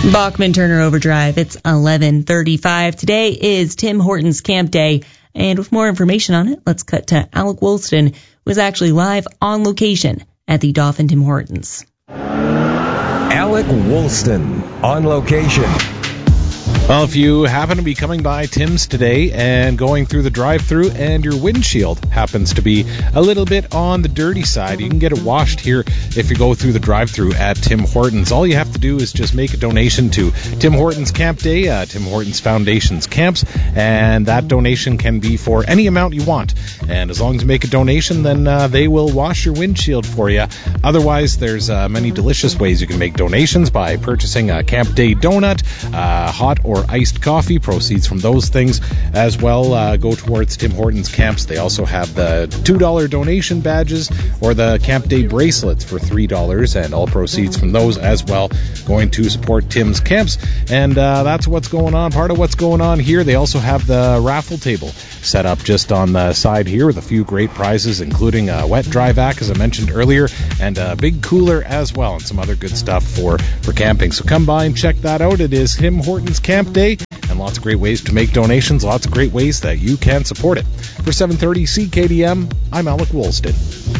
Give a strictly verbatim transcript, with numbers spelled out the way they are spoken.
Bachman Turner Overdrive. It's eleven thirty-five. Today is Tim Hortons Camp Day. And with more information on it, let's cut to Alec Woolston, who is actually live on location at the Dauphin Tim Hortons. Alec Woolston on location. Well, if you happen to be coming by Tim's today and going through the drive-thru and your windshield happens to be a little bit on the dirty side, you can get it washed here if you go through the drive-thru at Tim Hortons. All you have to do is just make a donation to Tim Hortons Camp Day, uh, Tim Hortons Foundation's camps, and that donation can be for any amount you want. And as long as you make a donation, then uh, they will wash your windshield for you. Otherwise, there's uh, many delicious ways you can make donations by purchasing a Camp Day donut, uh, hot or iced coffee. Proceeds from those things as well uh, go towards Tim Hortons camps. They also have the two dollars donation badges or the Camp Day bracelets for three dollars, and all proceeds from those as well going to support Tim's camps. And uh, that's what's going on. Part of what's going on here, they also have the raffle table set up just on the side here with a few great prizes, including a wet dry vac, as I mentioned earlier, and a big cooler as well, and some other good stuff for, for camping. So come by and check that out. It is Tim Hortons Camp Day, and lots of great ways to make donations, lots of great ways that you can support it. For seven thirty C K D M, I'm Alec Woolston.